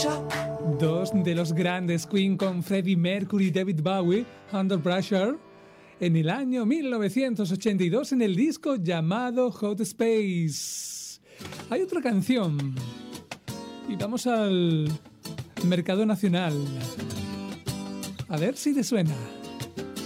Dos de los grandes, Queen con Freddie Mercury y David Bowie, Under Pressure, en el año 1982 en el disco llamado Hot Space. Hay otra canción y vamos al mercado nacional. A ver si te suena.